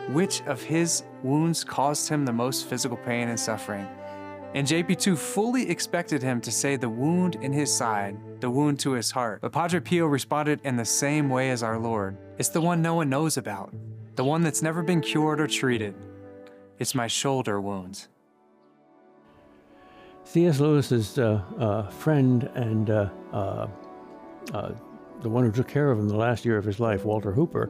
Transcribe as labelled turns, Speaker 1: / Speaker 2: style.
Speaker 1: which of his wounds caused him the most physical pain and suffering. And JP2 fully expected him to say the wound in his side, the wound to his heart. But Padre Pio responded in the same way as our Lord. It's the one no one knows about, the one that's never been cured or treated. It's my shoulder wounds.
Speaker 2: C.S. Lewis's friend and the one who took care of him the last year of his life, Walter Hooper,